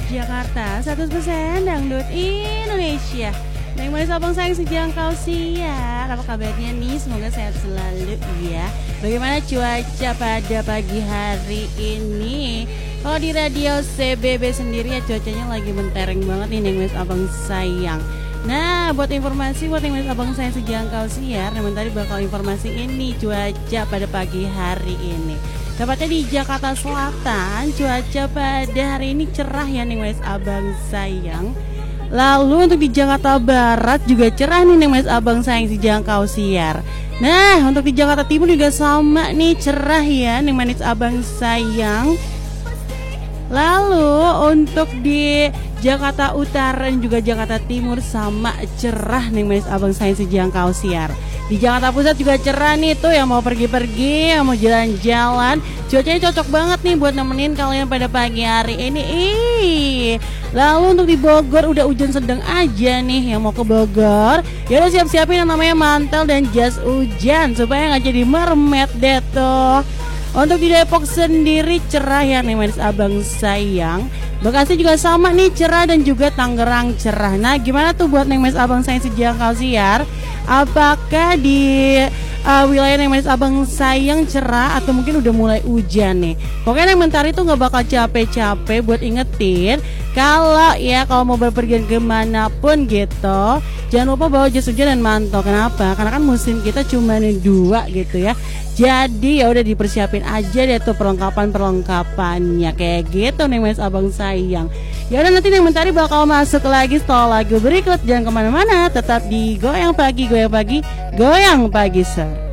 Jakarta 100% dangdut Indonesia. Yang manis abang sayang sejangkau siar. Apa kabarnya nih? Semoga sehat selalu ya. Bagaimana cuaca pada pagi hari ini? Kalau di radio CBB sendiri ya cuacanya lagi mentereng banget nih yang manis abang sayang. Nah, buat informasi buat yang manis abang sayang sejangkau siar, namun tadi bakal informasi ini cuaca pada pagi hari ini. Tepatnya di Jakarta Selatan, cuaca pada hari ini cerah ya nih manis abang sayang. Lalu untuk di Jakarta Barat juga cerah nih manis abang sayang sejangkau siar. Nah, untuk di Jakarta Timur juga sama nih cerah ya nih manis abang sayang. Lalu untuk di Jakarta Utara dan juga Jakarta Timur sama cerah nih manis abang sayang sejangkau siar. Di Jakarta Pusat juga cerah nih tuh yang mau pergi-pergi, yang mau jalan-jalan. Cuacanya cocok banget nih buat nemenin kalian pada pagi hari ini. Lalu untuk di Bogor udah hujan sedang aja nih yang mau ke Bogor. Ya udah siap-siapin yang namanya mantel dan jas hujan supaya nggak jadi mermet deh tuh. Untuk di Depok sendiri cerah ya nih manis abang sayang. Bekasi juga sama nih cerah dan juga Tangerang cerah. Nah gimana tuh buat manis abang sayang sejangkau siar? Apakah di wilayah yang manis abang sayang cerah atau mungkin udah mulai hujan nih? Pokoknya yang mentari tuh nggak bakal capek-capek buat ingetin kalau mau berpergian kemanapun gitu, jangan lupa bawa jas hujan dan mantel. Kenapa? Karena kan musim kita cuma 2 gitu ya. Jadi ya udah dipersiapin aja deh tuh perlengkapannya kayak gitu nih mas abang sayang. Ya udah nanti yang mentari bakal masuk lagi setelah lagu berikut. Jangan kemana-mana, tetap di Goyang Pagi, Goyang Pagi, Goyang Pagi Sir.